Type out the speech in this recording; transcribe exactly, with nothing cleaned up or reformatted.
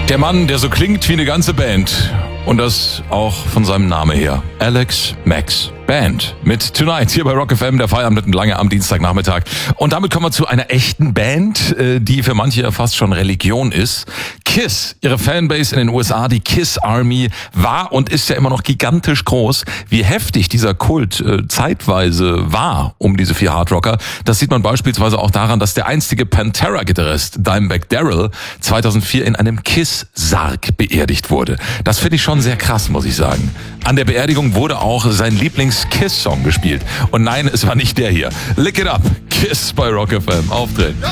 Der Mann, der so klingt wie eine ganze Band. Und das auch von seinem Namen her. Alex Max Band mit Tonight hier bei Rock F M, der Feierabend mitten lange am Dienstagnachmittag. Und damit kommen wir zu einer echten Band, die für manche ja fast schon Religion ist. Kiss, ihre Fanbase in den U S A, die Kiss Army, war und ist ja immer noch gigantisch groß. Wie heftig dieser Kult äh, zeitweise war um diese vier Hardrocker, das sieht man beispielsweise auch daran, dass der einstige Pantera-Gitarrist Dimebag Darrell zweitausendvier in einem Kiss-Sarg beerdigt wurde. Das finde ich schon sehr krass, muss ich sagen. An der Beerdigung wurde auch sein Lieblings-Kiss-Song gespielt. Und nein, es war nicht der hier. Lick It Up, Kiss bei Rock F M. Aufdrehen.